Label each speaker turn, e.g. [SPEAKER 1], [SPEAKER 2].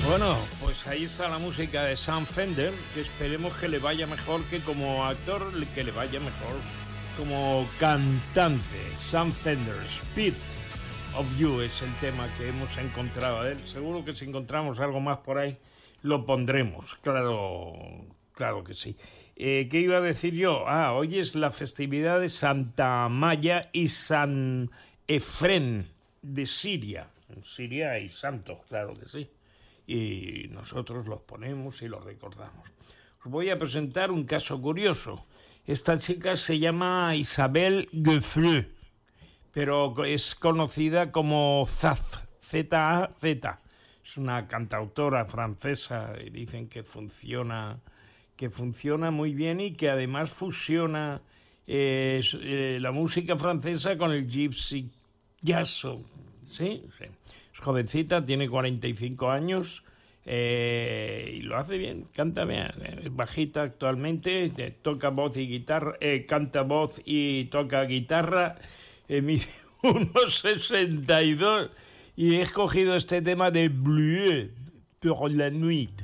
[SPEAKER 1] Bueno, pues ahí está la música de Sam Fender, que esperemos que le vaya mejor que como actor, que le vaya mejor como cantante. Sam Fender, Speed of You es el tema que hemos encontrado de él. Seguro que si encontramos algo más por ahí, lo pondremos, claro que sí. ¿Qué iba a decir yo? Hoy es la festividad de Santa Amaya y San Efrén de Siria. En Siria hay santos, claro que sí. Y nosotros los ponemos y los recordamos. Os voy a presentar un caso curioso. Esta chica se llama Isabelle Gueffreux, pero es conocida como Zaz, Z-A-Z. Es una cantautora francesa y dicen que funciona muy bien y que además fusiona la música francesa con el gypsy jazz. ¿Sí? Sí. Es jovencita, tiene 45 años y lo hace bien, canta bien. Es bajita actualmente, toca voz y guitarra, canta voz y toca guitarra. Mide 1,62 y he escogido este tema de Bleu pour la nuit.